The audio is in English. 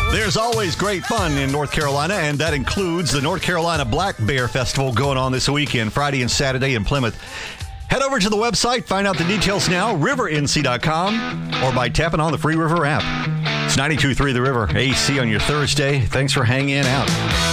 There's always great fun in North Carolina, and that includes the North Carolina Black Bear Festival going on this weekend, Friday and Saturday in Plymouth. Head over to the website, find out the details now, rivernc.com, or by tapping on the Free River app. It's 92.3 The River, AC on your Thursday. Thanks for hanging out.